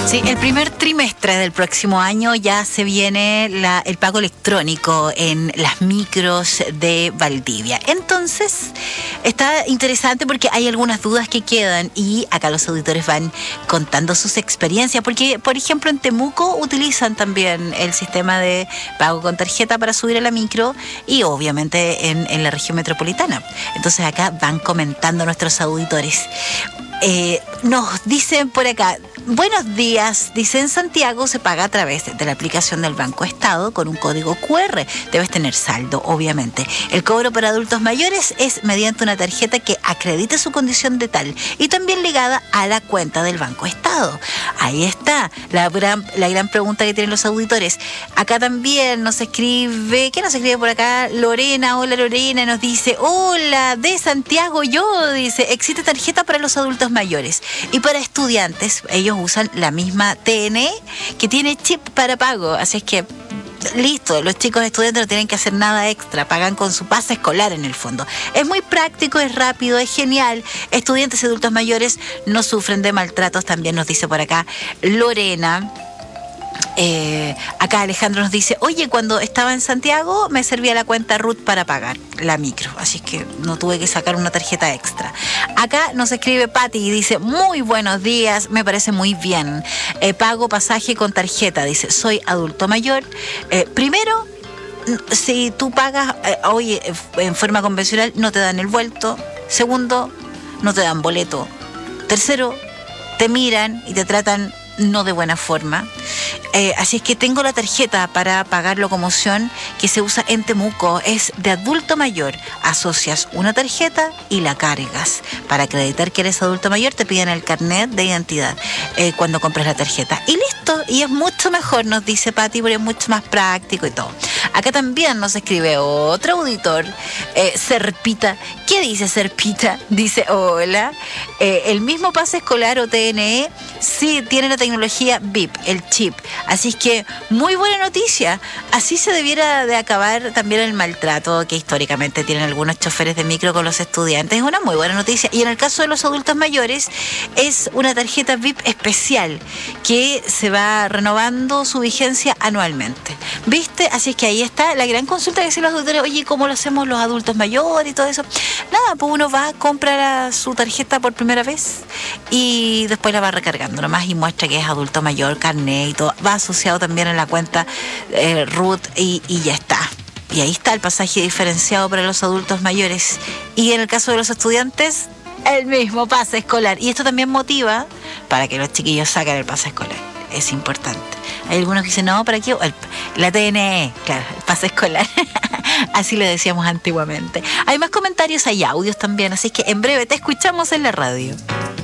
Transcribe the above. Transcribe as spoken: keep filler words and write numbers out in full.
Sí, el primer trimestre del próximo año ya se viene la, el pago electrónico en las micros de Valdivia. Entonces, está interesante porque hay algunas dudas que quedan y acá los auditores van contando sus experiencias. Porque, por ejemplo, en Temuco utilizan también el sistema de pago con tarjeta para subir a la micro y obviamente en, en la región metropolitana. Entonces, acá van comentando nuestros auditores. Eh, nos dicen por acá, buenos días, dice, en Santiago se paga a través de la aplicación del Banco Estado con un código cu erre, debes tener saldo, obviamente. El cobro para adultos mayores es mediante una tarjeta que acredite su condición de tal y también ligada a la cuenta del Banco Estado. Ahí está la gran, la gran pregunta que tienen los auditores. Acá también nos escribe, ¿qué nos escribe por acá? Lorena, hola Lorena, nos dice, hola, de Santiago yo, dice, existe tarjeta para los adultos mayores y para estudiantes, ellos usan la misma T N E que tiene chip para pago, así es que listo, los chicos estudiantes no tienen que hacer nada extra, pagan con su pase escolar en el fondo. Es muy práctico, es rápido, es genial. Estudiantes y adultos mayores no sufren de maltratos, también nos dice por acá Lorena. Eh, acá Alejandro nos dice, oye, cuando estaba en Santiago me servía la cuenta R U T para pagar la micro, así que no tuve que sacar una tarjeta extra. Acá nos escribe Patti y dice, muy buenos días, me parece muy bien, eh, pago pasaje con tarjeta, dice, soy adulto mayor, eh, primero, si tú pagas eh, oye, en forma convencional no te dan el vuelto, segundo, no te dan boleto, tercero, te miran y te tratan no de buena forma. Eh, así es que tengo la tarjeta para pagar locomoción que se usa en Temuco. Es de adulto mayor. Asocias una tarjeta y la cargas. Para acreditar que eres adulto mayor te piden el carnet de identidad eh, cuando compras la tarjeta. Y listo. Y es mucho mejor, nos dice Patti, porque es mucho más práctico y todo. Acá también nos escribe otro auditor, eh, Serpita. ¿Qué dice Serpita? Dice, hola. Eh, el mismo pase escolar o T N E sí tiene la tecnología V I P, el chip. Así es que muy buena noticia. Así se debiera de acabar también el maltrato que históricamente tienen algunos choferes de micro con los estudiantes. Es una muy buena noticia. Y en el caso de los adultos mayores es una tarjeta V I P especial que se va renovando su vigencia anualmente. ¿Viste? Así es que ahí está la gran consulta que hacen los auditores. Oye, ¿cómo lo hacemos los adultos mayores y todo eso? Nada, pues uno va a comprar su tarjeta por primera vez y después la va recargando nomás y muestra que es adulto mayor, carnet y todo. Va asociado también en la cuenta eh, R U T y, y ya está. Y ahí está el pasaje diferenciado para los adultos mayores. Y en el caso de los estudiantes, el mismo pase escolar. Y esto también motiva para que los chiquillos saquen el pase escolar. Es importante. Hay algunos que dicen, no, ¿para qué? El, la T N E, claro, el pase escolar. Así le decíamos antiguamente. Hay más comentarios, hay audios también, así que en breve te escuchamos en la radio.